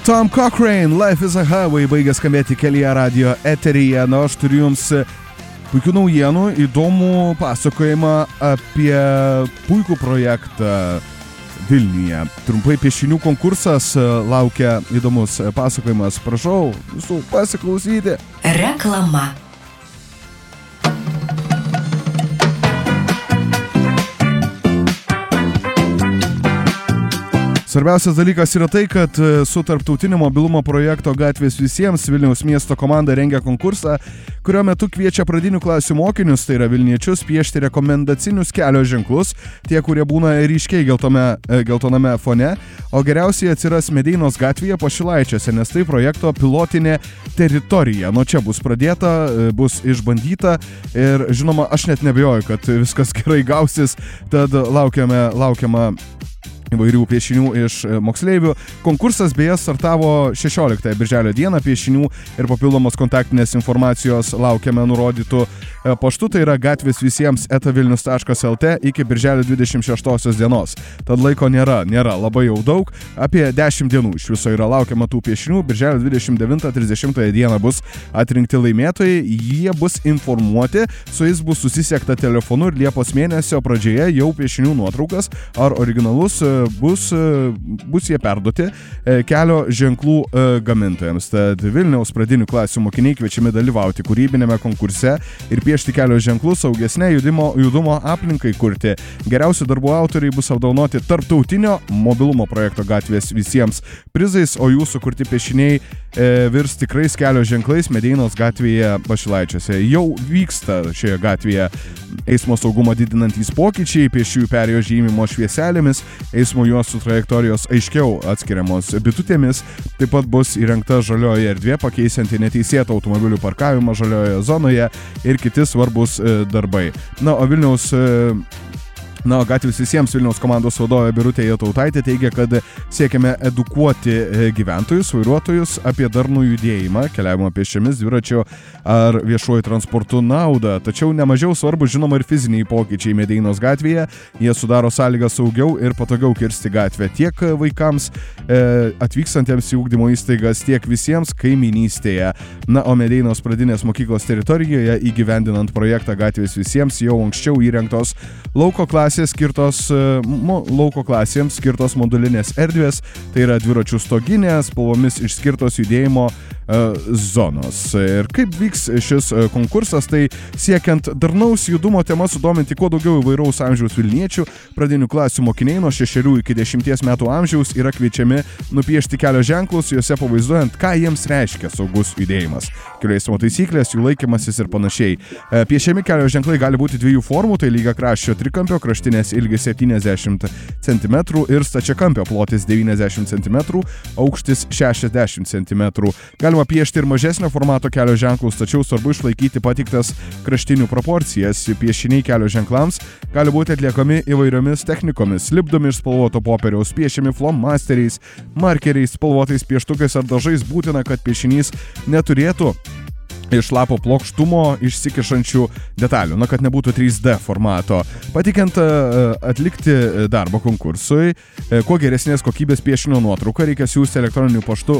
Tom Cochrane, Life is a Highway, baigė skambėti kelyje radio eteryje. Na, aš turiu jums puikių naujienų, įdomų pasakojimą apie puikų projektą Vilniuje. Trumpai piešinių konkursas, laukia įdomus pasakojimas. Prašau visų pasiklausyti. Reklama. Svarbiausias dalykas yra tai, kad su tarptautinio mobilumo projekto Gatvės visiems Vilniaus miesto komanda rengia konkursą, kurio metu kviečia pradinių klasių mokinius, tai yra vilniečius, piešti rekomendacinius kelio ženklus, tie, kurie būna ryškiai geltoname fone, o geriausiai atsiras Medeinos gatvėje Pašilaičiuose, nes tai projekto pilotinė teritorija. Nuo čia bus pradėta, bus išbandyta ir žinoma, aš net nebejoju, kad viskas gerai gausis, tad laukiama įvairių piešinių iš moksleivių. Konkursas beje startavo 16 birželio dieną, piešinių ir papildomos kontaktinės informacijos laukiame nurodytų paštu, tai yra gatvės visiems @vilnius.lt iki birželio 26 dienos. Tad laiko nėra labai jau daug, apie 10 dienų iš viso yra laukiama tų piešinių, birželio 29-30 dieną bus atrinkti laimėtojai, jie bus informuoti, su jais bus susisiekta telefonu ir Liepos mėnesio pradžioje jau piešinių nuotraukas ar originalus bus jie perduoti kelio ženklų gamintojams. Tad Vilniaus pradinių klasių mokiniai kviečiami dalyvauti kūrybinėme konkurse ir piešti kelio ženklus saugesnė judumo aplinkai kurti. Geriausių darbų autoriai bus apdovanoti tarptautinio mobilumo projekto Gatvės visiems prizais, o jų sukurti piešiniai virs tikrais kelio ženklais Medeinos gatvėje Pašilaičiuose. Jau vyksta šioje gatvėje eismo saugumą didinantys pokyčiai, pėsčiųjų perėjos žymimo švieselėmis, eismo juostų trajektorijos aiškiau atskiriamos bitutėmis, taip pat bus įrengta žalioji erdvė, pakeisianti neteisėtą automobilių parkavimą žaliojoje zonoje ir kiti svarbus darbai. Gatvės visiems Vilniaus komandos vadovė Birutė Jotautaitė teigia, kad siekiame edukuoti gyventojus, vairuotojus apie darnų judėjimą, keliavimą pėsčiomis, dviračiu ar viešuoju transportu naudą. Tačiau nemažiau svarbu žinoma ir fiziniai pokyčiai Medeinos gatvėje. Jie sudaro sąlygas saugiau ir patogiau kirsti gatvę tiek vaikams atvykstantiems į ugdymo įstaigas, tiek visiems kaiminystėje. O Medeinos pradinės mokyklos teritorijoje įgyvendinant projektą Gatvės visiems jau anksčiau įrengtos lauko klasėms skirtos modulinės erdvės, tai yra dviračių stoginės, spalvomis išskirtos judėjimo zonos. Ir kaip vyks šis konkursas, tai siekiant darnaus judumo tema sudominti kuo daugiau įvairaus amžiaus vilniečių, pradinių klasių mokiniai nuo 6 iki 10 metų amžiaus yra kviečiami nupiešti kelio ženklus, juose pavaizduojant, ką jiems reiškia saugus judėjimas, kelių eismo taisyklės, jų laikymasis ir panašiai. Piešiami kelio ženklai gali būti dviejų formų, tai lygiakraščio trikampio, kraštinės ilgis 70 cm ir stačiakampio plotis 90 cm, aukštis 60 cm. Galima piešti ir mažesnio formato kelio ženklus, tačiau svarbu išlaikyti pateiktas kraštinių proporcijas. Piešiniai kelio ženklams gali būti atliekami įvairiomis technikomis, lipdomi iš spalvoto popieriaus, piešiami flomasteriais, markeriais, spalvotais pieštukais ar dažais. Būtina, kad piešinys neturėtų iš lapo plokštumo išsikišančių detalių, kad nebūtų 3D formato. Patikiant atlikti darbą konkursui, kuo geresnės kokybės piešinio nuotrauką reikia siųsti elektroniniu paštu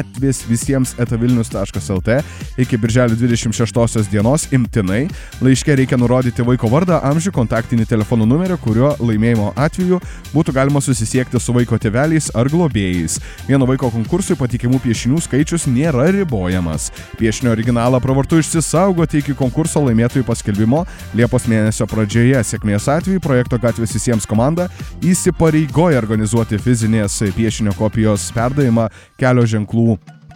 gatvėsvisiems@vilnius.lt iki birželio 26 dienos imtinai. Laiške reikia nurodyti vaiko vardą, amžių, kontaktinį telefono numerį, kurio laimėjimo atveju būtų galima susisiekti su vaiko tėveliais ar globėjais. Vieno vaiko konkursui patikimų piešinių skaičius nėra ribojamas. Piešinio originalą pravartu išsisaugoti iki konkurso laimėtojų paskelbimo Liepos mėnesio pradžioje. Sėkmės atveju projekto Gatvės visiems komanda įsipareigoja organizuoti fizinės piešinio kopijos perdavimą kelio ženklų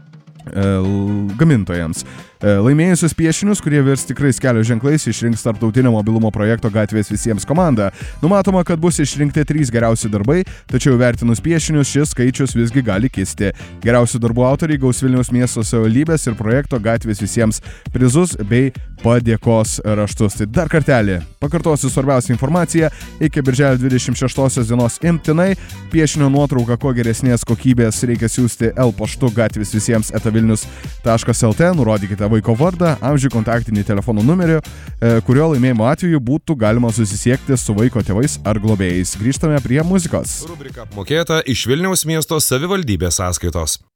gamintojams. Laimėjusius piešinius, kurie virs tikrais kelio ženklais, išrinks tarptautinio mobilumo projekto Gatvės visiems komanda. Numatoma, kad bus išrinkti 3 geriausi darbai, tačiau vertinus piešinius šis skaičius visgi gali kisti. Geriausių darbų autoriai gaus Vilniaus miesto savivaldybės ir projekto Gatvės visiems prizus bei padėkos raštus. Tai dar kartelį pakartosiu svarbiausią informaciją. Iki birželio 26 dienos imtinai piešinio nuotrauką kuo geresnės kokybės reikia siųsti paštu Gatvės visiems @vilnius.lt. Nurodykite vaiko vardą, amžių, kontaktinį telefono numerį, kurio laimėjimo atveju būtų galima susisiekti su vaiko tėvais ar globėjais. Grįžtame prie muzikos. Rubrika apmokėta iš Vilniaus miesto savivaldybės sąskaitos.